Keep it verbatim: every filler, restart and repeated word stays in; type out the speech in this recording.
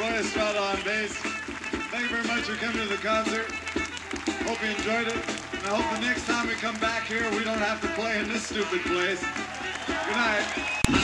Roy Estrada on bass. Thank you very much for coming to the concert. Hope you enjoyed it. And I hope the next time we come back here, we don't have to play in this stupid place. Good night.